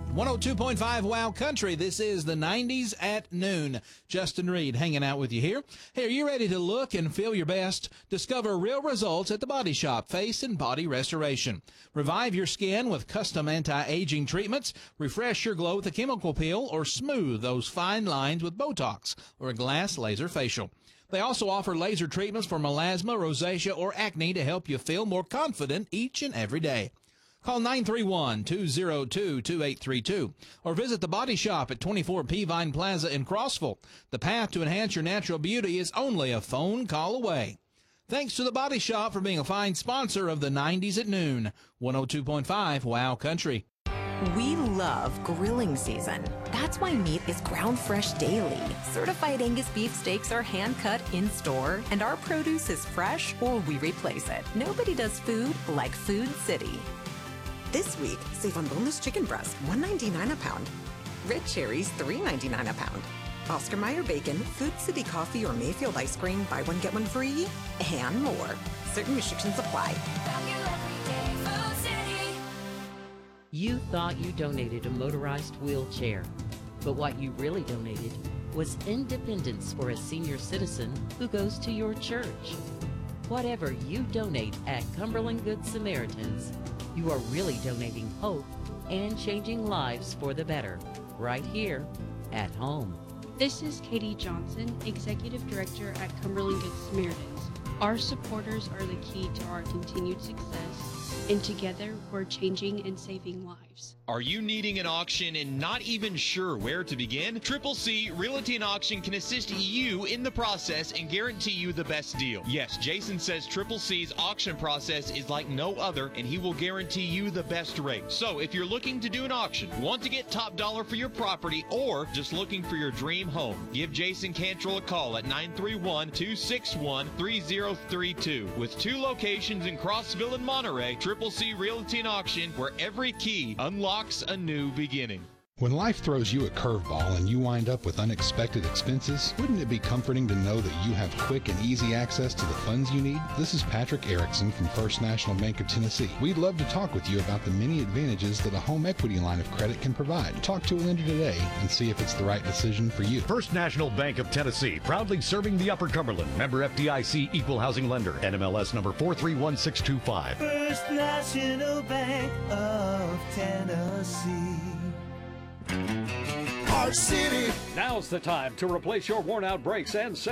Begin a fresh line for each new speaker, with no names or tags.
102.5 Wow Country. This is the 90s at noon. Justin Reed hanging out with you here. Hey, are you ready to look and feel your best? Discover real results at the Body Shop Face and Body Restoration. Revive your skin with custom anti-aging treatments. Refresh your glow with a chemical peel, or smooth those fine lines with Botox or a glass laser facial. They also offer laser treatments for melasma, rosacea, or acne to help you feel more confident each and every day. Call 931-202-2832 or visit the Body Shop at 24 Peavine Plaza in Crossville. The path to enhance your natural beauty is only a phone call away. Thanks to the Body Shop for being a fine sponsor of the 90s at noon. 102.5 Wow Country.
We love grilling season. That's why meat is ground fresh daily. Certified Angus beef steaks are hand cut in store, and our produce is fresh or we replace it. Nobody does food like Food City.
This week, save on boneless chicken breast, $1.99 a pound. Red cherries, $3.99 a pound. Oscar Mayer bacon, Food City coffee, or Mayfield ice cream, buy one, get one free, and more. Certain restrictions apply.
You thought you donated a motorized wheelchair, but what you really donated was independence for a senior citizen who goes to your church. Whatever you donate at Cumberland Good Samaritans, you are really donating hope and changing lives for the better, right here at home.
This is Katie Johnson, Executive Director at Cumberland Good Samaritans. Our supporters are the key to our continued success, and together we're changing and saving lives.
Are you needing an auction and not even sure where to begin? Triple C Realty and Auction can assist you in the process and guarantee you the best deal. Yes, Jason says Triple C's auction process is like no other, and he will guarantee you the best rate. So if you're looking to do an auction, want to get top dollar for your property, or just looking for your dream home, give Jason Cantrell a call at 931-261-3032. With 2 locations in Crossville and Monterey, Triple C Realty and Auction, where every key unlocks a new beginning.
When life throws you a curveball and you wind up with unexpected expenses, wouldn't it be comforting to know that you have quick and easy access to the funds you need? This is Patrick Erickson from First National Bank of Tennessee. We'd love to talk with you about the many advantages that a home equity line of credit can provide. Talk to a lender today and see if it's the right decision for you.
First National Bank of Tennessee, proudly serving the Upper Cumberland. Member FDIC, equal housing lender. NMLS number 431625.
First National Bank of Tennessee.
Our city. Now's the time to replace your worn-out brakes and